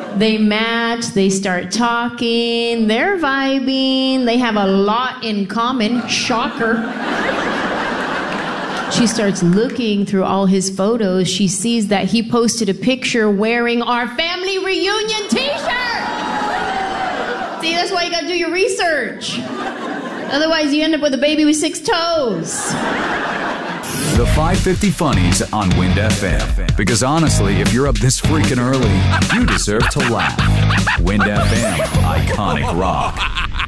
They match, they start talking, they're vibing, they have a lot in common. Shocker. She starts looking through all his photos. She sees that he posted a picture wearing our family reunion t-shirt. See, that's why you gotta do your research. Otherwise, you end up with a baby with 6 toes. The 550 Funnies on Wind FM. Because honestly, if you're up this freaking early, you deserve to laugh. Wind FM, iconic rock.